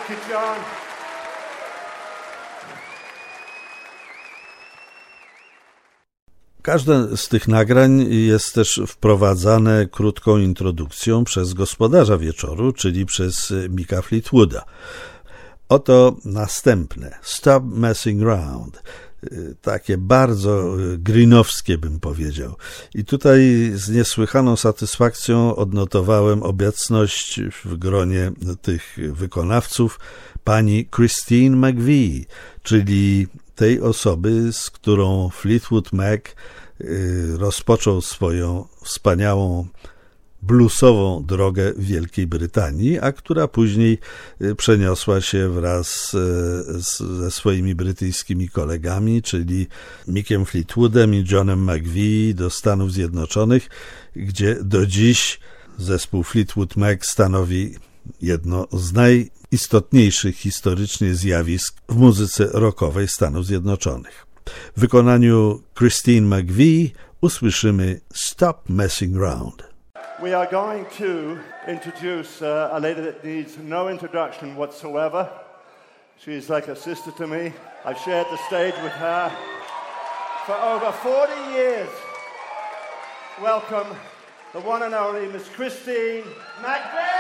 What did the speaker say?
Thank you, John. Każde z tych nagrań jest też wprowadzane krótką introdukcją przez gospodarza wieczoru, czyli przez Micka Fleetwooda. Oto następne, Stop Messing Around. Takie bardzo greenowskie, bym powiedział. I tutaj z niesłychaną satysfakcją odnotowałem obecność w gronie tych wykonawców pani Christine McVie, czyli tej osoby, z którą Fleetwood Mac rozpoczął swoją wspaniałą bluesową drogę w Wielkiej Brytanii, a która później przeniosła się wraz ze swoimi brytyjskimi kolegami, czyli Mickiem Fleetwoodem i Johnem McVie do Stanów Zjednoczonych, gdzie do dziś zespół Fleetwood Mac stanowi jedno z najistotniejszych historycznie zjawisk w muzyce rockowej Stanów Zjednoczonych. W wykonaniu Christine McVie usłyszymy Stop Messing Around. We are going to introduce a lady that needs no introduction whatsoever. She is like a sister to me. I've shared the stage with her for over 40 years. Welcome the one and only Miss Christine McVie!